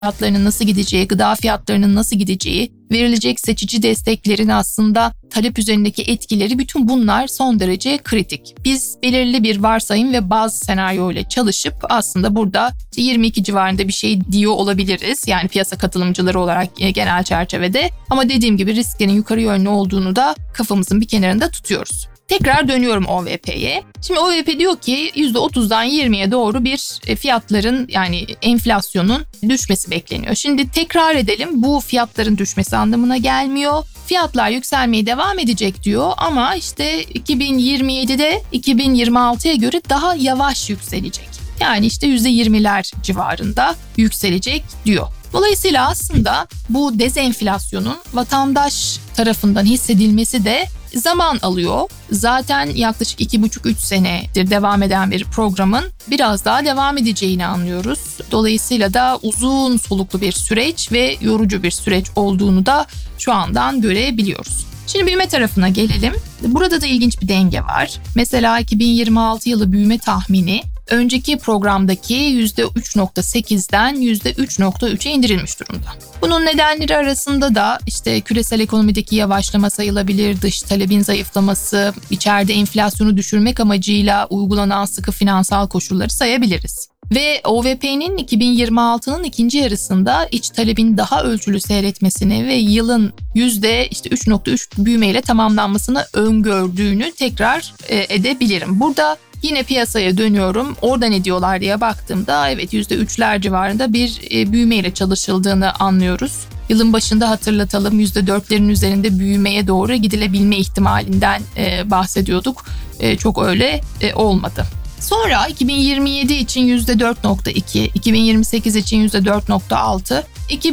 fiyatlarının nasıl gideceği, gıda fiyatlarının nasıl gideceği, verilecek seçici desteklerin aslında talep üzerindeki etkileri, bütün bunlar son derece kritik. Biz belirli bir varsayım ve baz senaryo ile çalışıp aslında burada 22 civarında bir şey diyor olabiliriz. Yani piyasa katılımcıları olarak genel çerçevede. Ama dediğim gibi risklerin yukarı yönlü olduğunu da kafamızın bir kenarında tutuyoruz. Tekrar dönüyorum OVP'ye. Şimdi OVP diyor ki %30'dan 20'ye doğru bir fiyatların, yani enflasyonun düşmesi bekleniyor. Şimdi tekrar edelim, bu fiyatların düşmesi anlamına gelmiyor. Fiyatlar yükselmeye devam edecek diyor ama işte 2027'de 2026'ya göre daha yavaş yükselecek. Yani işte %20'ler civarında yükselecek diyor. Dolayısıyla aslında bu dezenflasyonun vatandaş tarafından hissedilmesi de zaman alıyor. Zaten yaklaşık 2,5-3 senedir devam eden bir programın biraz daha devam edeceğini anlıyoruz. Dolayısıyla da uzun soluklu bir süreç ve yorucu bir süreç olduğunu da şu andan görebiliyoruz. Şimdi büyüme tarafına gelelim. Burada da ilginç bir denge var. Mesela 2026 yılı büyüme tahmini önceki programdaki %3.8'den %3.3'e indirilmiş durumda. Bunun nedenleri arasında da işte küresel ekonomideki yavaşlama sayılabilir, dış talebin zayıflaması, içeride enflasyonu düşürmek amacıyla uygulanan sıkı finansal koşulları sayabiliriz. Ve OVP'nin 2026'nın ikinci yarısında iç talebin daha ölçülü seyretmesini ve yılın %3.3 büyümeyle tamamlanmasını öngördüğünü tekrar edebilirim. Burada yine piyasaya dönüyorum. Orada ne diyorlar diye baktığımda evet %3'ler civarında bir büyümeyle çalışıldığını anlıyoruz. Yılın başında hatırlatalım, %4'lerin üzerinde büyümeye doğru gidilebilme ihtimalinden bahsediyorduk. Çok öyle olmadı. Sonra 2027 için %4.2, 2028 için %4.6,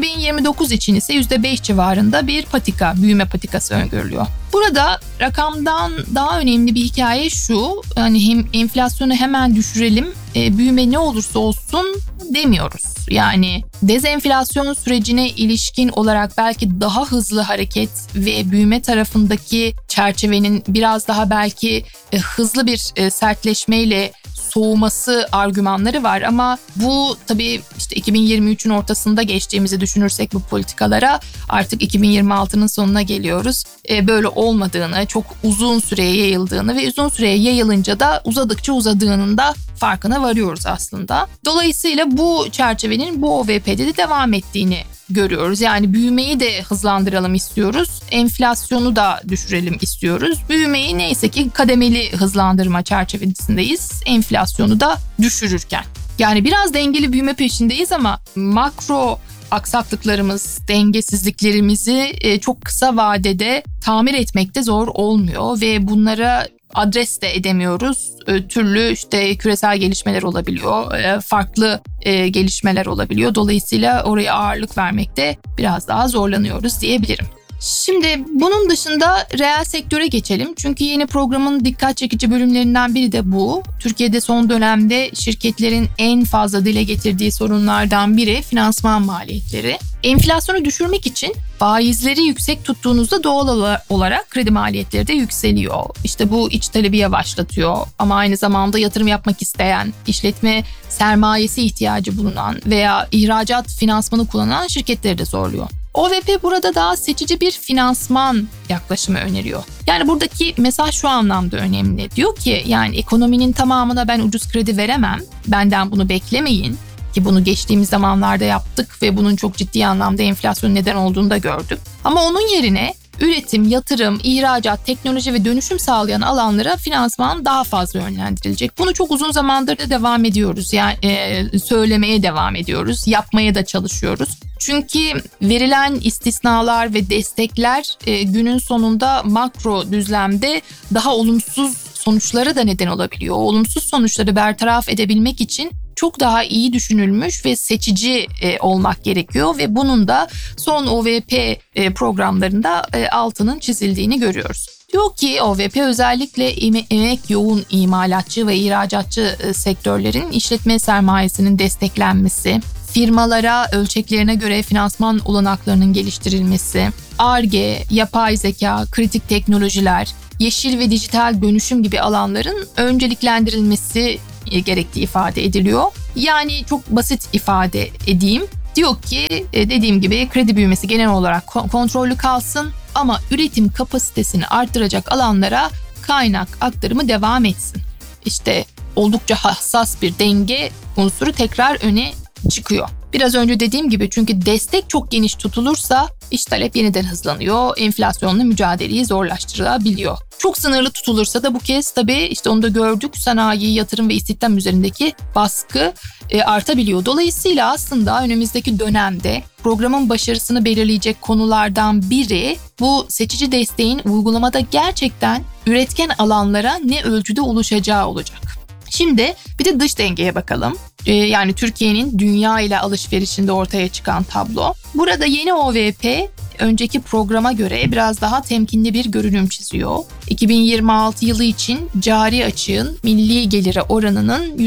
2029 için ise %5 civarında bir büyüme patikası öngörülüyor. Burada rakamdan daha önemli bir hikaye şu, hani hem enflasyonu hemen düşürelim, büyüme ne olursa olsun demiyoruz. Yani dezenflasyon sürecine ilişkin olarak belki daha hızlı hareket ve büyüme tarafındaki çerçevenin biraz daha belki hızlı bir sertleşmeyle soğuması argümanları var ama bu tabii işte 2023'ün ortasında geçtiğimizi düşünürsek bu politikalara, artık 2026'nın sonuna geliyoruz. Böyle olmadığını, çok uzun süreye yayıldığını ve uzun süreye yayılınca da uzadıkça uzadığının da farkına varıyoruz aslında. Dolayısıyla bu çerçevenin bu OVP'de de devam ettiğini görüyoruz. Yani büyümeyi de hızlandıralım istiyoruz. Enflasyonu da düşürelim istiyoruz. Büyümeyi neyse ki kademeli hızlandırma çerçevesindeyiz. Enflasyonu da düşürürken. Yani biraz dengeli büyüme peşindeyiz ama makro aksaklıklarımız, dengesizliklerimizi çok kısa vadede tamir etmekte zor olmuyor ve bunlara adres de edemiyoruz. Türlü işte küresel gelişmeler olabiliyor, farklı gelişmeler olabiliyor. Dolayısıyla oraya ağırlık vermekte biraz daha zorlanıyoruz diyebilirim. Şimdi bunun dışında reel sektöre geçelim. Çünkü yeni programın dikkat çekici bölümlerinden biri de bu. Türkiye'de son dönemde şirketlerin en fazla dile getirdiği sorunlardan biri finansman maliyetleri. Enflasyonu düşürmek için faizleri yüksek tuttuğunuzda doğal olarak kredi maliyetleri de yükseliyor. İşte bu iç talebi yavaşlatıyor ama aynı zamanda yatırım yapmak isteyen, işletme sermayesi ihtiyacı bulunan veya ihracat finansmanı kullanan şirketleri de zorluyor. OVP burada daha seçici bir finansman yaklaşımı öneriyor. Yani buradaki mesaj şu anlamda önemli. Diyor ki yani ekonominin tamamına ben ucuz kredi veremem, benden bunu beklemeyin. Ki bunu geçtiğimiz zamanlarda yaptık ve bunun çok ciddi anlamda enflasyonun neden olduğunu da gördük. Ama onun yerine üretim, yatırım, ihracat, teknoloji ve dönüşüm sağlayan alanlara finansman daha fazla yönlendirilecek. Bunu çok uzun zamandır da devam ediyoruz. Yani söylemeye devam ediyoruz, yapmaya da çalışıyoruz. Çünkü verilen istisnalar ve destekler günün sonunda makro düzlemde daha olumsuz sonuçlara da neden olabiliyor. O olumsuz sonuçları bertaraf edebilmek için çok daha iyi düşünülmüş ve seçici olmak gerekiyor ve bunun da son OVP programlarında altının çizildiğini görüyoruz. Diyor ki OVP özellikle emek yoğun imalatçı ve ihracatçı sektörlerin işletme sermayesinin desteklenmesi, firmalara ölçeklerine göre finansman olanaklarının geliştirilmesi, Ar-Ge, yapay zeka, kritik teknolojiler, yeşil ve dijital dönüşüm gibi alanların önceliklendirilmesi gerektiği ifade ediliyor. Yani çok basit ifade edeyim. Diyor ki dediğim gibi kredi büyümesi genel olarak kontrollü kalsın ama üretim kapasitesini arttıracak alanlara kaynak aktarımı devam etsin. İşte oldukça hassas bir denge unsuru tekrar öne çıkıyor. Biraz önce dediğim gibi çünkü destek çok geniş tutulursa iş talep yeniden hızlanıyor, enflasyonla mücadeleyi zorlaştırabiliyor. Çok sınırlı tutulursa da bu kez tabii işte onu da gördük, sanayi, yatırım ve istihdam üzerindeki baskı artabiliyor. Dolayısıyla aslında önümüzdeki dönemde programın başarısını belirleyecek konulardan biri bu seçici desteğin uygulamada gerçekten üretken alanlara ne ölçüde ulaşacağı olacak. Şimdi bir de dış dengeye bakalım. Yani Türkiye'nin dünya ile alışverişinde ortaya çıkan tablo. Burada yeni OVP önceki programa göre biraz daha temkinli bir görünüm çiziyor. 2026 yılı için cari açığın milli gelire oranının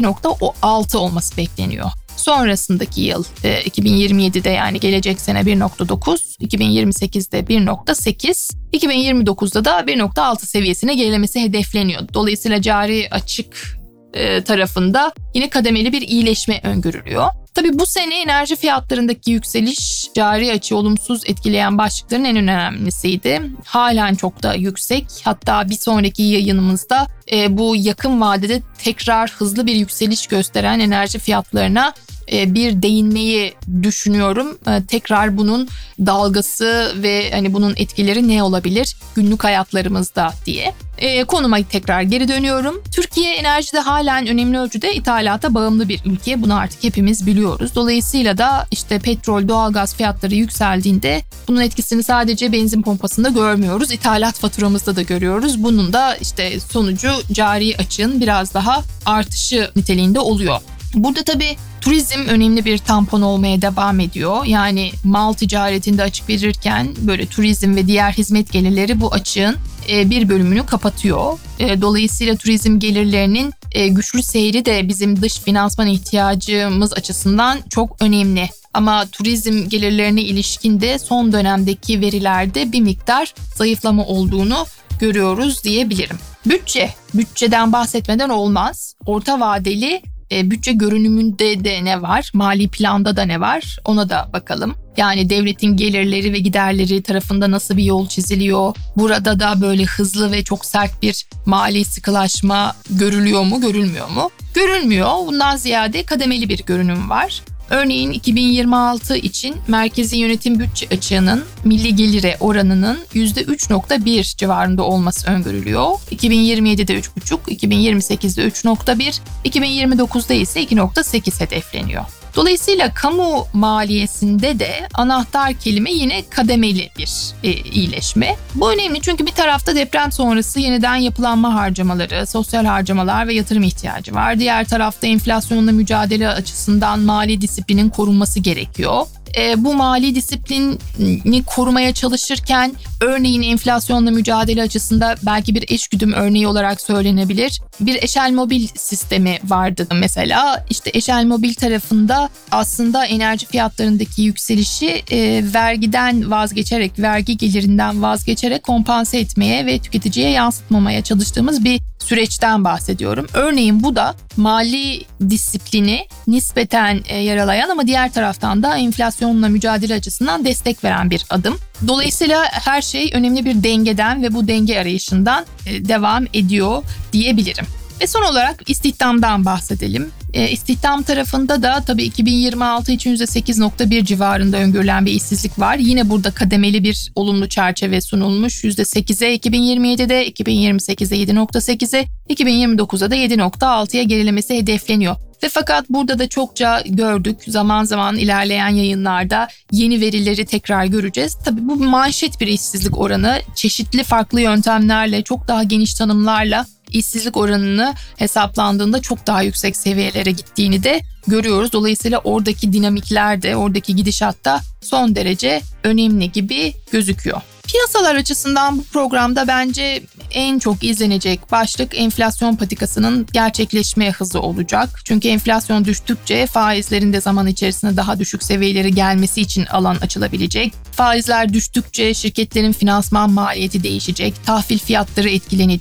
%2.6 olması bekleniyor. Sonrasındaki yıl 2027'de yani gelecek sene 1.9, 2028'de 1.8, 2029'da da 1.6 seviyesine gerilemesi hedefleniyor. Dolayısıyla cari açık tarafında yine kademeli bir iyileşme öngörülüyor. Tabii bu sene enerji fiyatlarındaki yükseliş cari açığı olumsuz etkileyen başlıkların en önemlisiydi. Halen çok da yüksek. Hatta bir sonraki yayınımızda bu yakın vadede tekrar hızlı bir yükseliş gösteren enerji fiyatlarına bir değinmeyi düşünüyorum. Tekrar bunun dalgası ve hani bunun etkileri ne olabilir günlük hayatlarımızda diye. Konuma tekrar geri dönüyorum. Türkiye enerjide halen önemli ölçüde ithalata bağımlı bir ülke. Bunu artık hepimiz biliyoruz. Dolayısıyla da işte petrol, doğalgaz fiyatları yükseldiğinde bunun etkisini sadece benzin pompasında görmüyoruz. İthalat faturamızda da görüyoruz. Bunun da işte sonucu cari açığın biraz daha artışı niteliğinde oluyor. Burada tabii turizm önemli bir tampon olmaya devam ediyor. Yani mal ticaretinde açık verirken böyle turizm ve diğer hizmet gelirleri bu açığın bir bölümünü kapatıyor. Dolayısıyla turizm gelirlerinin güçlü seyri de bizim dış finansman ihtiyacımız açısından çok önemli. Ama turizm gelirlerine ilişkin de son dönemdeki verilerde bir miktar zayıflama olduğunu görüyoruz diyebilirim. Bütçeden bahsetmeden olmaz. Orta vadeli bütçe görünümünde de ne var? Mali planda da ne var? Ona da bakalım. Yani devletin gelirleri ve giderleri tarafında nasıl bir yol çiziliyor? Burada da böyle hızlı ve çok sert bir mali sıkılaşma görülüyor mu, görülmüyor mu? Görülmüyor. Bundan ziyade kademeli bir görünüm var. Örneğin 2026 için merkezi yönetim bütçe açığının milli gelire oranının %3.1 civarında olması öngörülüyor. 2027'de 3.5, 2028'de 3.1, 2029'da ise 2.8 hedefleniyor. Dolayısıyla kamu maliyesinde de anahtar kelime yine kademeli bir iyileşme. Bu önemli çünkü bir tarafta deprem sonrası yeniden yapılanma harcamaları, sosyal harcamalar ve yatırım ihtiyacı var. Diğer tarafta enflasyonla mücadele açısından mali disiplinin korunması gerekiyor. Bu mali disiplini korumaya çalışırken örneğin enflasyonla mücadele açısında belki bir eşgüdüm örneği olarak söylenebilir. Bir eşel mobil sistemi vardı mesela. İşte eşel mobil tarafında aslında enerji fiyatlarındaki yükselişi vergiden vazgeçerek, vergi gelirinden vazgeçerek kompanse etmeye ve tüketiciye yansıtmamaya çalıştığımız bir süreçten bahsediyorum. Örneğin bu da mali disiplini nispeten yaralayan ama diğer taraftan da enflasyonla mücadele açısından destek veren bir adım. Dolayısıyla her şey önemli bir dengeden ve bu denge arayışından devam ediyor diyebilirim. Ve son olarak istihdamdan bahsedelim. İstihdam tarafında da tabii 2026 için %8.1 civarında öngörülen bir işsizlik var. Yine burada kademeli bir olumlu çerçeve sunulmuş. %8'e 2027'de, 2028'de 7.8'e, 2029'da da 7.6'ya gerilemesi hedefleniyor. Ve fakat burada da çokça gördük, zaman zaman ilerleyen yayınlarda yeni verileri tekrar göreceğiz. Tabii bu manşet bir işsizlik oranı, çeşitli farklı yöntemlerle, çok daha geniş tanımlarla işsizlik oranını hesaplandığında çok daha yüksek seviyelere gittiğini de görüyoruz. Dolayısıyla oradaki dinamikler de, oradaki gidişat da son derece önemli gibi gözüküyor. Piyasalar açısından bu programda bence en çok izlenecek başlık enflasyon patikasının gerçekleşme hızı olacak. Çünkü enflasyon düştükçe faizlerin de zaman içerisinde daha düşük seviyelere gelmesi için alan açılabilecek. Faizler düştükçe şirketlerin finansman maliyeti değişecek, tahvil fiyatları etkilenecek,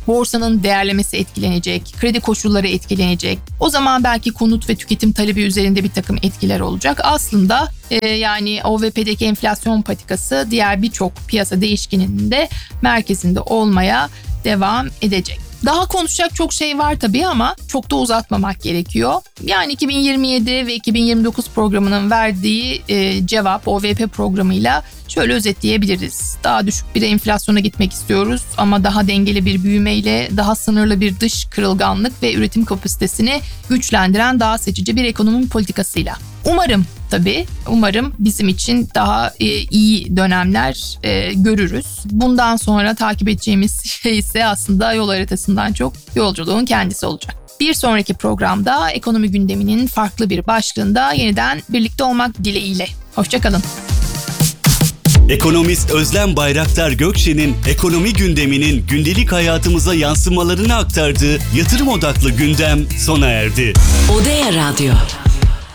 borsanın değerlemesi etkilenecek, kredi koşulları etkilenecek. O zaman belki konut ve tüketim talebi üzerinde bir takım etkiler olacak. Aslında yani OVP'deki enflasyon patikası diğer birçok piyasa değişkeninin de merkezinde olmaya devam edecek. Daha konuşacak çok şey var tabii ama çok da uzatmamak gerekiyor. Yani 2027 ve 2029 programının verdiği cevap OVP programıyla şöyle özetleyebiliriz. Daha düşük bir enflasyona gitmek istiyoruz ama daha dengeli bir büyümeyle, daha sınırlı bir dış kırılganlık ve üretim kapasitesini güçlendiren daha seçici bir ekonomi politikasıyla. Umarım bizim için daha iyi dönemler görürüz. Bundan sonra takip edeceğimiz şey ise aslında yol haritasından çok yolculuğun kendisi olacak. Bir sonraki programda ekonomi gündeminin farklı bir başlığında yeniden birlikte olmak dileğiyle. Hoşça kalın. Ekonomist Özlem Bayraktar Gökçe'nin ekonomi gündeminin gündelik hayatımıza yansımalarını aktardığı yatırım odaklı gündem sona erdi. Odea Radyo.